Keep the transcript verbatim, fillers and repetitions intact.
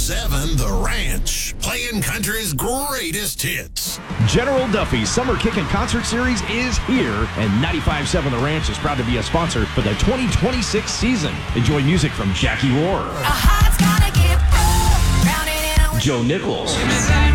seven The Ranch, playing country's greatest hits. General Duffy's Summer Kickin' Concert Series is here, and ninety-five seven The Ranch is proud to be a sponsor for the twenty twenty-six season. Enjoy music from Jackie Rohr, Joe Nichols,